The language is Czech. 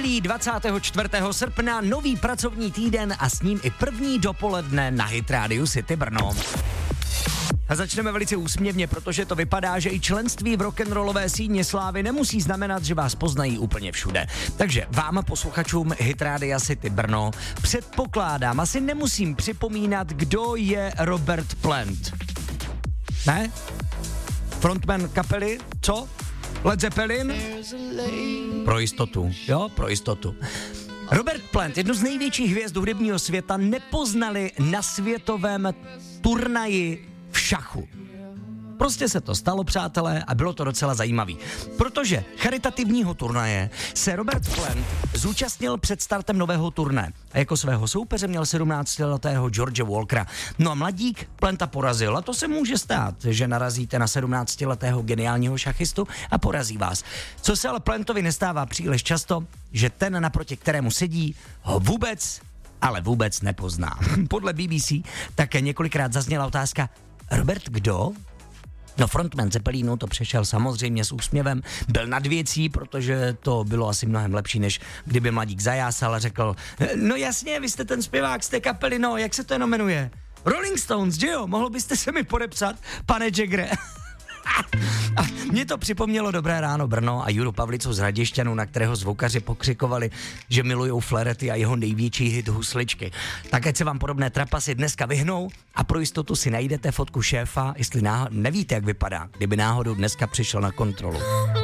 pondělí 24. srpna, nový pracovní týden a s ním i první dopoledne na Hit Radio City Brno. A začneme velice úsměvně, protože to vypadá, že i členství v rock'n'rollové síni slávy nemusí znamenat, že vás poznají úplně všude. Takže vám, posluchačům Hit Radia City Brno, předpokládám, asi nemusím připomínat, kdo je Robert Plant. Ne? Frontman kapely? Co? Led Zeppelin? Pro jistotu, jo, pro jistotu. Robert Plant, jednu z největších hvězd hudebního světa, nepoznali na světovém turnaji v šachu. Prostě se to stalo, přátelé, a bylo to docela zajímavý. Protože charitativního turnaje se Robert Plant zúčastnil před startem nového turné. A jako svého soupeře měl 17letého George Walkera. No a mladík Planta porazil. A to se může stát, že narazíte na 17letého geniálního šachistu a porazí vás. Co se ale Plantovi nestává příliš často, že ten, naproti kterému sedí, ho vůbec, ale vůbec nepozná. Podle BBC také několikrát zazněla otázka: Robert kdo? No, frontman Zeppelinu to přešel samozřejmě s úsměvem, byl nad věcí, protože to bylo asi mnohem lepší, než kdyby mladík zajásal a řekl: no jasně, vy jste ten zpěvák z té kapely, no, jak se to jenom jmenuje? Rolling Stones, že jo? Mohl byste se mi podepsat, pane Jaggere? A mě to připomnělo Dobré ráno Brno a Juru Pavlicu z Hradišťanů, na kterého zvukaři pokřikovali, že milujou Flerety a jeho největší hit Husličky. Tak ať se vám podobné trapasy dneska vyhnou a pro jistotu si najdete fotku šéfa, jestli nevíte, jak vypadá, kdyby náhodou dneska přišel na kontrolu.